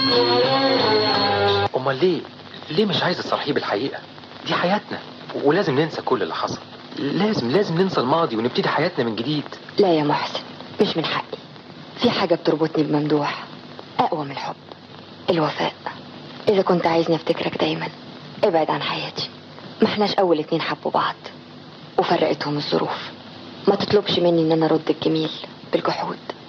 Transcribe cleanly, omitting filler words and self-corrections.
امال ليه مش عايز تصرحيه بالحقيقة؟ دي حياتنا ولازم ننسى كل اللي حصل. لازم ننسى الماضي ونبتدي حياتنا من جديد. لا يا محسن، مش من حقي. في حاجة بتربطني بممدوح أقوى من الحب، الوفاء. إذا كنت عايزني أفتكرك دايما ابعد عن حياتي. ما احناش أول 2 حبوا بعض وفرقتهم الظروف. ما تطلبش مني إن أنا أرد الجميل بالجحود.